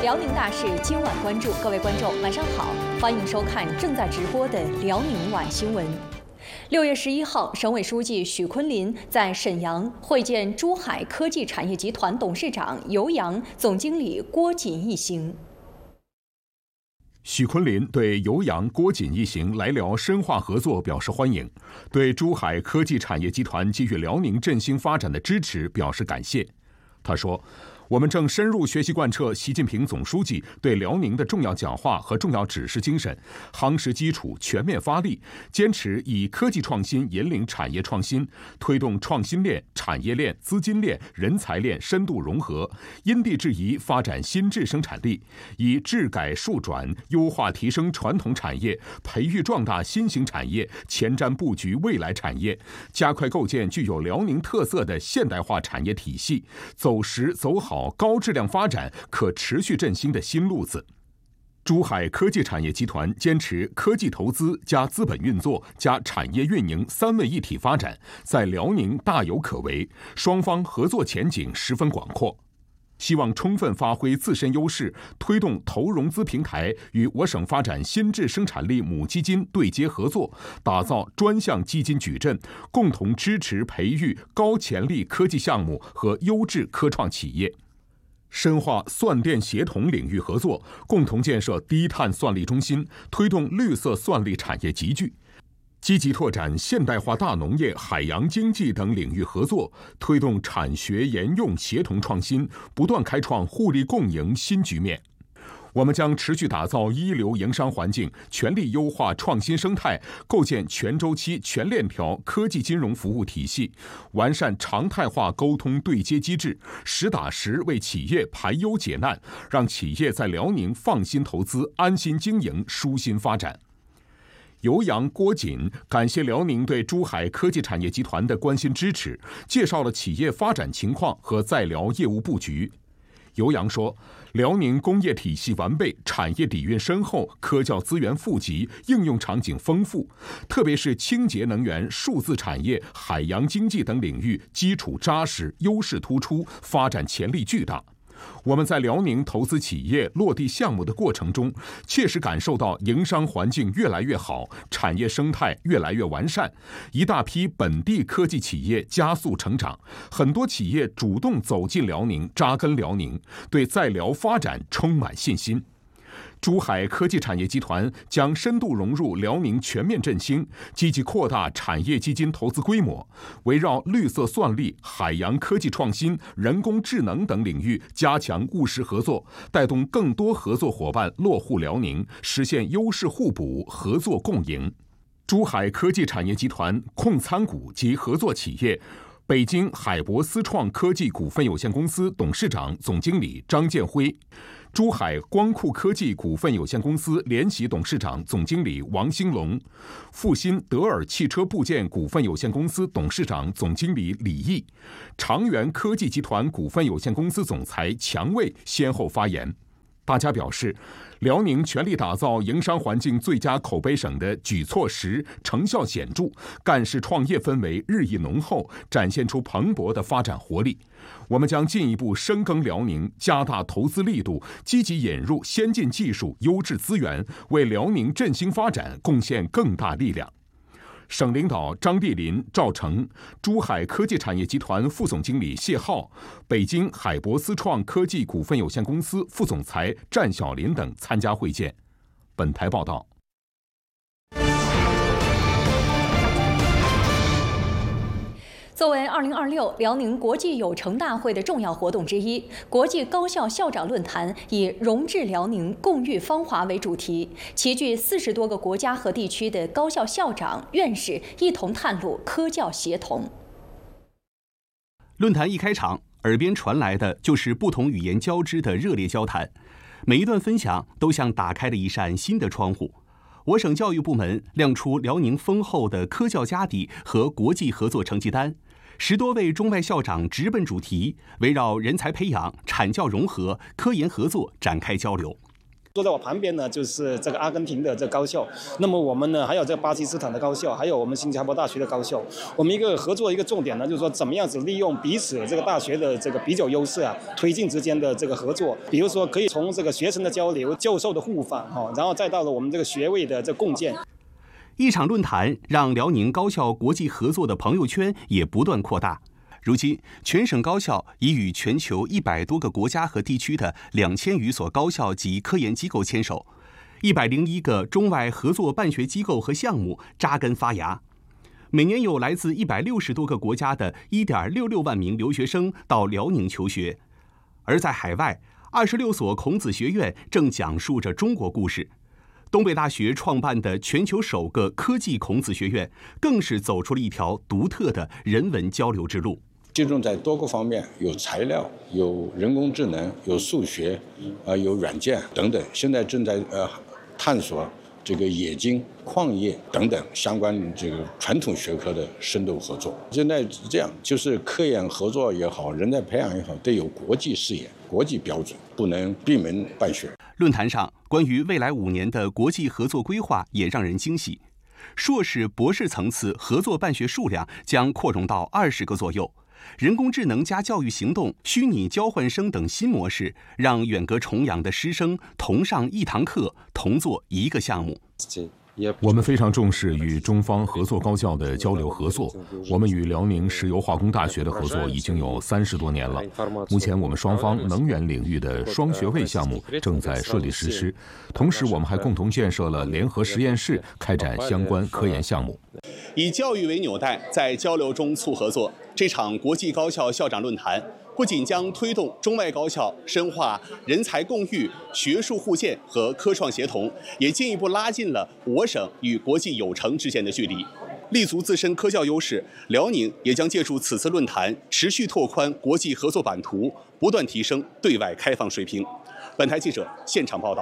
辽宁大事今晚关注，各位观众晚上好，欢迎收看正在直播的辽宁晚新闻。6月11号，省委书记许昆林在沈阳会见珠海科技产业集团董事长尤洋、总经理郭锦一行。 许昆林对尤洋、郭锦一行来辽深化合作表示欢迎，对珠海科技产业集团给予辽宁振兴发展的支持表示感谢。他说，我们正深入学习贯彻习近平总书记对辽宁的重要讲话和重要指示精神，夯实基础，全面发力，坚持以科技创新引领产业创新，推动创新链、产业链、资金链、人才链深度融合，因地制宜发展新质生产力，以质改数转优化提升传统产业，培育壮大新型产业，前瞻布局未来产业，加快构建具有辽宁特色的现代化产业体系，走实走好高质量发展、可持续振兴的新路子。珠海科技产业集团坚持科技投资加资本运作加产业运营三位一体发展，在辽宁大有可为，双方合作前景十分广阔。希望充分发挥自身优势，推动投融资平台与我省发展新质生产力母基金对接合作，打造专项基金矩阵，共同支持培育高潜力科技项目和优质科创企业。深化算电协同领域合作，共同建设低碳算力中心，推动绿色算力产业集聚。积极拓展现代化大农业、海洋经济等领域合作，推动产学研用协同创新，不断开创互利共赢新局面。我们将持续打造一流营商环境，全力优化创新生态，构建全周期、全链条科技金融服务体系，完善常态化沟通对接机制，实打实为企业排忧解难，让企业在辽宁放心投资、安心经营、舒心发展。尤洋、郭锦感谢辽宁对珠海科技产业集团的关心支持，介绍了企业发展情况和在辽业务布局。尤洋说，辽宁工业体系完备，产业底蕴深厚，科教资源富集，应用场景丰富，特别是清洁能源、数字产业、海洋经济等领域基础扎实，优势突出，发展潜力巨大。我们在辽宁投资企业、落地项目的过程中，切实感受到营商环境越来越好，产业生态越来越完善，一大批本地科技企业加速成长，很多企业主动走进辽宁，扎根辽宁，对在辽发展充满信心。珠海科技产业集团将深度融入辽宁全面振兴，积极扩大产业基金投资规模，围绕绿色算力、海洋科技创新、人工智能等领域加强务实合作，带动更多合作伙伴落户辽宁，实现优势互补、合作共赢。珠海科技产业集团控参股及合作企业北京海博思创科技股份有限公司董事长、总经理张建辉，珠海光库科技股份有限公司联席董事长、总经理王兴龙，复兴德尔汽车部件股份有限公司董事长、总经理李毅，长源科技集团股份有限公司总裁强卫先后发言。大家表示，辽宁全力打造营商环境最佳口碑省的举措实、成效显著，干事创业氛围日益浓厚，展现出蓬勃的发展活力。我们将进一步深耕辽宁，加大投资力度，积极引入先进技术、优质资源，为辽宁振兴发展贡献更大力量。省领导张碧林、赵成，珠海科技产业集团副总经理谢浩，北京海博思创科技股份有限公司副总裁战小林等参加会见。本台报道。 作为2026辽宁国际有成大会的重要活动之一，国际高校校长论坛以“融致辽宁，共育芳华”为主题，齐聚40多个国家和地区的高校校长、院士，一同探路科教协同。 论坛一开场，耳边传来的就是不同语言交织的热烈交谈，每一段分享都像打开了一扇新的窗户。我省教育部门亮出辽宁丰厚的科教家底和国际合作成绩单，10多位中外校长直奔主题，围绕人才培养、产教融合、科研合作展开交流。 坐在我旁边呢，就是这个阿根廷的这高校。那么我们呢，还有这个巴基斯坦的高校，还有我们新加坡大学的高校。我们一个合作一个重点呢，就是说怎么样子利用彼此这个大学的这个比较优势啊，推进之间的这个合作。比如说，可以从这个学生的交流、教授的互访然后再到了我们这个学位的这共建。 一场论坛让辽宁高校国际合作的朋友圈也不断扩大。如今，全省高校已与全球100多个国家和地区的2000余所高校及科研机构牵手，101个中外合作办学机构和项目扎根发芽。每年有来自160多个国家的1.66万名留学生到辽宁求学，而在海外，26所孔子学院正讲述着中国故事。东北大学创办的全球首个科技孔子学院，更是走出了一条独特的人文交流之路。 集中在多个方面，有材料，有人工智能，有数学，有软件等等。现在正在探索这个冶金、矿业等等相关这个传统学科的深度合作。现在这样，就是科研合作也好，人才培养也好，得有国际视野、国际标准，不能闭门办学。 论坛上，关于未来5年的国际合作规划也让人惊喜。硕士、博士层次合作办学数量将扩容到20个左右。人工智能加教育行动、虚拟交换生等新模式，让远隔重洋的师生同上一堂课，同做一个项目。 我们非常重视与中方合作高校的交流合作。我们与辽宁石油化工大学的合作已经有30多年了。目前我们双方能源领域的双学位项目正在顺利实施，同时我们还共同建设了联合实验室，开展相关科研项目。 以教育为纽带，在交流中促合作。这场国际高校校长论坛不仅将推动中外高校深化人才共育、学术互鉴和科创协同，也进一步拉近了我省与国际有成之间的距离。立足自身科教优势，辽宁也将借助此次论坛，持续拓宽国际合作版图，不断提升对外开放水平。本台记者现场报道。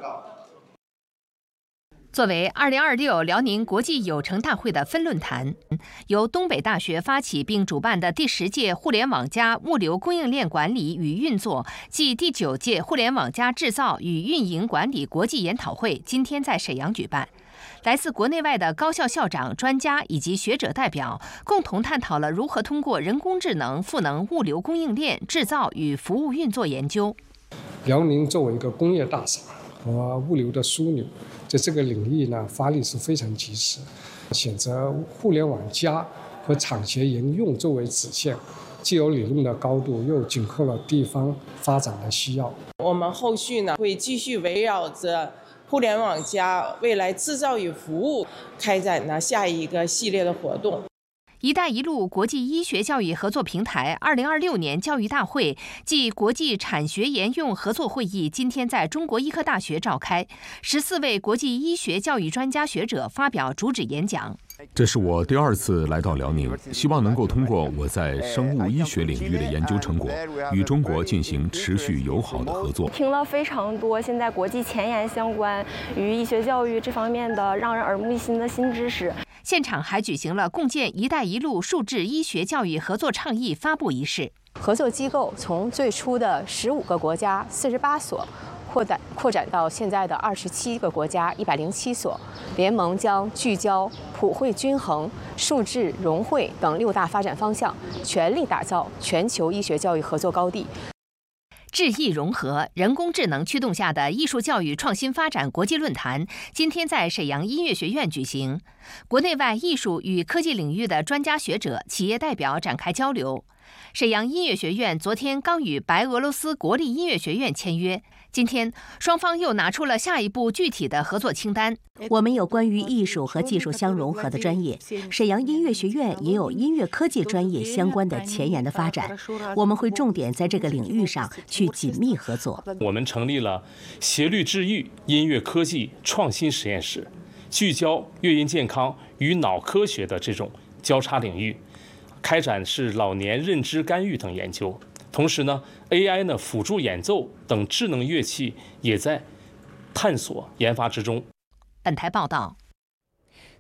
作为2026辽宁国际有成大会的分论坛，由东北大学发起并主办的第10届互联网+物流供应链管理与运作暨第9届互联网+制造与运营管理国际研讨会今天在沈阳举办。来自国内外的高校校长、专家以及学者代表共同探讨了如何通过人工智能赋能物流供应链、制造与服务运作研究。 辽宁作为一个工业大省和物流的枢纽，在这个领域呢，发力是非常及时，选择互联网+和产学研用作为指线，既有理论的高度，又紧扣了地方发展的需要。 我们后续呢，会继续围绕着互联网+未来制造与服务，开展呢下一个系列的活动。 “一带一路”国际医学教育合作平台2026年教育大会暨国际产学研用合作会议今天在中国医科大学召开，14位国际医学教育专家学者发表主旨演讲。 这是我第2次来到辽宁，希望能够通过我在生物医学领域的研究成果，与中国进行持续友好的合作。 听了非常多现在国际前沿相关于医学教育这方面的让人耳目一新的新知识。 现场还举行了共建“一带一路”数字医学教育合作倡议发布仪式。 合作机构从最初的15个国家48所，扩展到现在的27个国家107所。联盟将聚焦普惠均衡、数字融汇等6大发展方向，全力打造全球医学教育合作高地。 智艺融合、人工智能驱动下的艺术教育创新发展国际论坛今天在沈阳音乐学院举行，国内外艺术与科技领域的专家学者、企业代表展开交流。沈阳音乐学院昨天刚与白俄罗斯国立音乐学院签约，今天双方又拿出了下一步具体的合作清单。 我们有关于艺术和技术相融合的专业，沈阳音乐学院也有音乐科技专业相关的前沿的发展，我们会重点在这个领域上去紧密合作。 我们成立了协律治愈音乐科技创新实验室，聚焦乐音健康与脑科学的这种交叉领域，开展是老年认知干预等研究。同时呢 ，AI 呢辅助演奏等智能乐器也在探索研发之中。 本台报道。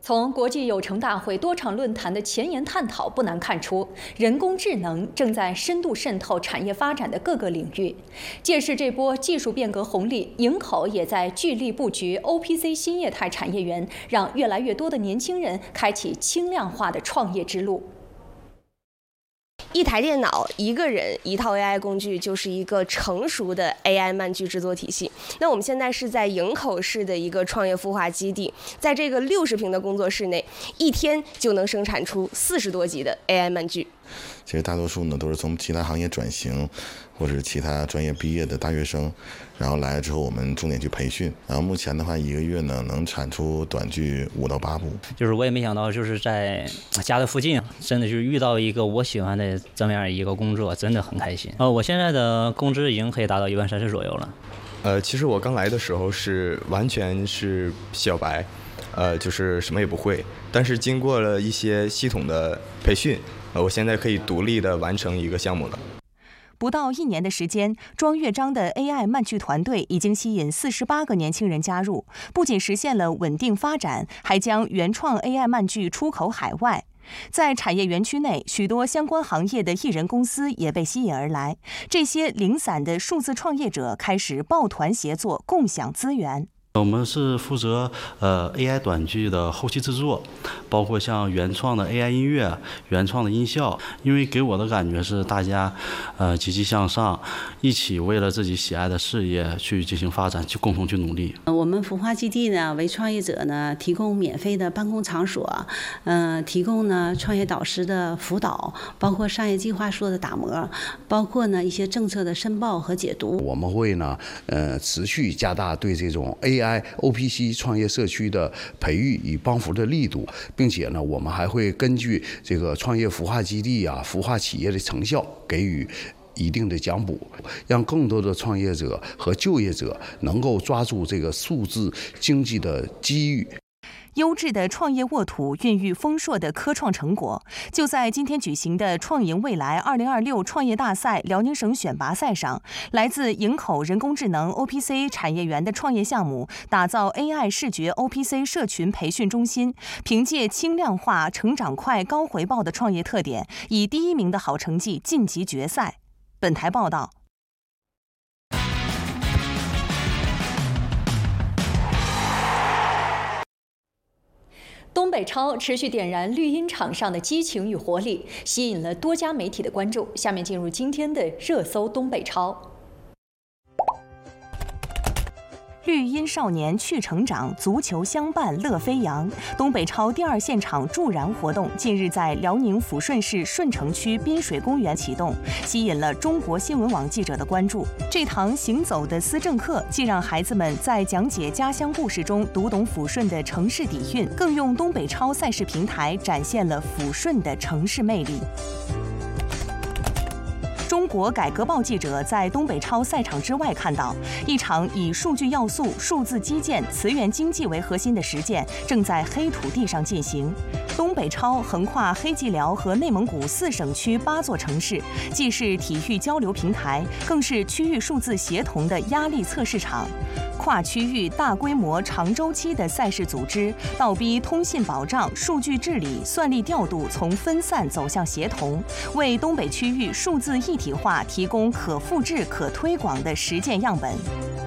从国际有成大会多场论坛的前沿探讨不难看出，人工智能正在深度渗透产业发展的各个领域。借势这波技术变革红利，营口也在聚力布局 OPC 新业态产业园，让越来越多的年轻人开启轻量化的创业之路。 一台电脑，一个人，一套 AI 工具，就是一个成熟的 AI 漫剧制作体系。那我们现在是在营口市的一个创业孵化基地，在这个60平的工作室内，一天就能生产出40多集的 AI 漫剧。 其实大多数呢都是从其他行业转型，或者其他专业毕业的大学生，然后来了之后我们重点去培训，然后目前的话1个月呢能产出短剧5到8部。 就是我也没想到，就是在家的附近，真的就是遇到一个我喜欢的这么样一个工作，真的很开心。我现在的工资已经可以达到13000左右了。 其实我刚来的时候是完全是小白，就是什么也不会，但是经过了一些系统的培训，我现在可以独立的完成一个项目了。 不到1年的时间，庄乐章的 AI 漫剧团队已经吸引48个年轻人加入，不仅实现了稳定发展，还将原创 AI 漫剧出口海外。在产业园区内，许多相关行业的艺人公司也被吸引而来。这些零散的数字创业者开始抱团协作，共享资源。 我们是负责AI 短剧的后期制作，包括像原创的 AI 音乐、原创的音效。因为给我的感觉是大家积极向上，一起为了自己喜爱的事业去进行发展，去共同去努力。 我们孵化基地呢为创业者呢提供免费的办公场所，提供呢创业导师的辅导，包括商业计划书的打磨，包括呢一些政策的申报和解读。 我们会呢持续加大对这种 AI、OPC 创业社区的培育与帮扶的力度，并且呢，我们还会根据这个创业孵化基地孵化企业的成效，给予一定的奖补，让更多的创业者和就业者能够抓住这个数字经济的机遇。 优质的创业沃土孕育丰硕的科创成果。就在今天举行的创赢未来2026创业大赛辽宁省选拔赛上，来自营口人工智能 OPC 产业园的创业项目打造 AI 视觉 OPC 社群培训中心，凭借轻量化、成长快、高回报的创业特点，以第1名的好成绩晋级决赛。本台报道。东北超持续点燃绿茵场上的激情与活力，吸引了多家媒体的关注。下面进入今天的热搜东北超。绿茵少年去成长，足球相伴乐飞扬。东北超第2现场助燃活动近日在辽宁抚顺市顺城区滨水公园启动，吸引了中国新闻网记者的关注。这堂行走的思政课，既让孩子们在讲解家乡故事中读懂抚顺的城市底蕴，更用东北超赛事平台展现了抚顺的城市魅力。中国改革报记者在东北超赛场之外看到，一场以数据要素、数字基建、磁源经济为核心的实践正在黑土地上进行。东北超横跨黑吉辽和内蒙古4省区8座城市，既是体育交流平台，更是区域数字协同的压力测试场。跨区域、大规模、长周期的赛事组织，倒逼通信保障、数据治理、算力调度从分散走向协同，为东北区域数字一体化提供可复制、可推广的实践样本。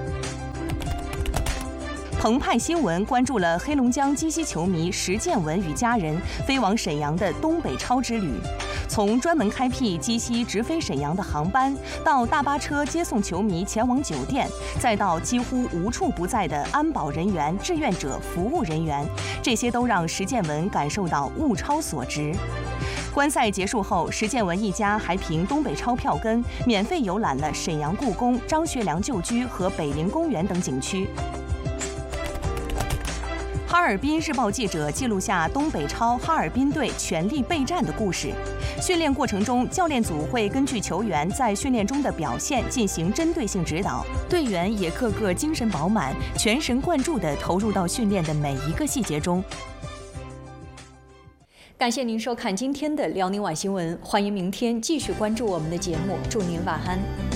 澎湃新闻关注了黑龙江鸡西球迷石建文与家人飞往沈阳的东北超之旅。从专门开辟鸡西直飞沈阳的航班，到大巴车接送球迷前往酒店，再到几乎无处不在的安保人员、志愿者、服务人员，这些都让石建文感受到物超所值。观赛结束后，石建文一家还凭东北超票根免费游览了沈阳故宫、张学良旧居和北陵公园等景区。哈尔滨日报记者记录下东北超哈尔滨队全力备战的故事。训练过程中，教练组会根据球员在训练中的表现进行针对性指导，队员也个个精神饱满，全神贯注地投入到训练的每一个细节中。感谢您收看今天的辽宁晚新闻，欢迎明天继续关注我们的节目，祝您晚安。